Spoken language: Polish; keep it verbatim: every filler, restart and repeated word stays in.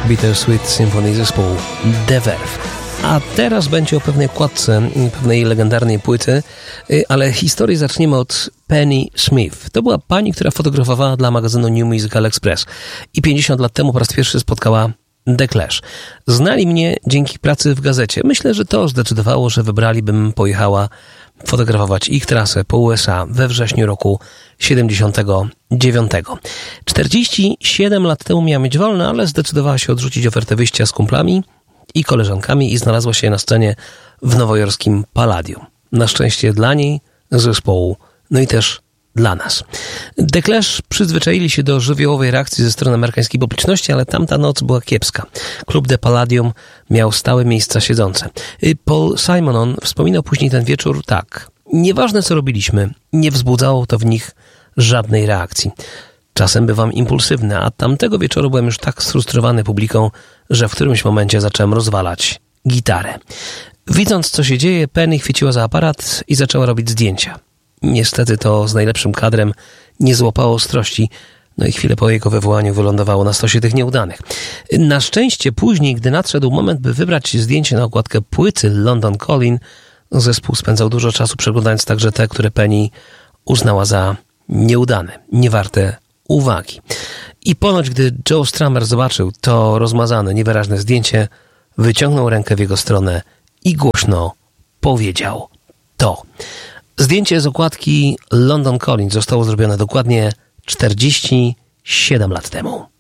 Bittersweet Symphony zespołu The Verve. A teraz będzie o pewnej okładce pewnej legendarnej płyty, ale historię zaczniemy od Penny Smith. To była pani, która fotografowała dla magazynu New Musical Express i pięćdziesiąt lat temu po raz pierwszy spotkała The Clash. Znali mnie dzięki pracy w gazecie. Myślę, że to zdecydowało, że wybrali, bym pojechała fotografować ich trasę po U S A we wrześniu roku siedemdziesiątego dziewiątego. czterdzieści siedem lat temu miała mieć wolne, ale zdecydowała się odrzucić ofertę wyjścia z kumplami i koleżankami i znalazła się na scenie w nowojorskim Palladium. Na szczęście dla niej, zespołu, no i też dla nas. The Clash przyzwyczaili się do żywiołowej reakcji ze strony amerykańskiej publiczności, ale tamta noc była kiepska. Klub The Palladium miał stałe miejsca siedzące. Paul Simonon wspominał później ten wieczór tak. Nieważne co robiliśmy, nie wzbudzało to w nich żadnej reakcji. Czasem bywam impulsywny, a tamtego wieczoru byłem już tak sfrustrowany publiką, że w którymś momencie zacząłem rozwalać gitarę. Widząc co się dzieje, Penny chwyciła za aparat i zaczęła robić zdjęcia. Niestety to z najlepszym kadrem nie złapało ostrości, no i chwilę po jego wywołaniu wylądowało na stosie tych nieudanych. Na szczęście później, gdy nadszedł moment, by wybrać zdjęcie na okładkę płyty London Calling, zespół spędzał dużo czasu przeglądając także te, które Penny uznała za nieudane, niewarte uwagi. I ponoć, gdy Joe Strummer zobaczył to rozmazane, niewyraźne zdjęcie, wyciągnął rękę w jego stronę i głośno powiedział to. Zdjęcie z okładki London Calling zostało zrobione dokładnie czterdzieści siedem lat temu.